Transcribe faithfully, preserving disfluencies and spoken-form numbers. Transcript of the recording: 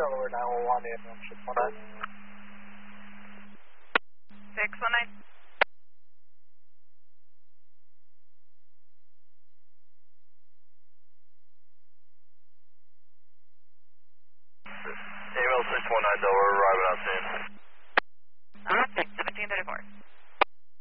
Delaware nine one one, ambulance six one nine. six one nine. Ambulance six one nine Delaware, arriving out soon. Alright, seventeen thirty-four.